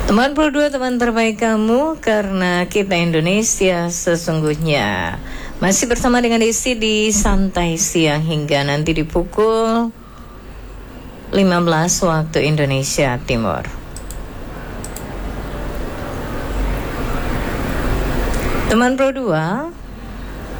Teman Pro 2, teman terbaik kamu, karena kita Indonesia sesungguhnya. Masih bersama dengan Desi di Santai Siang hingga nanti di pukul 15 waktu Indonesia Timur. Teman Pro 2,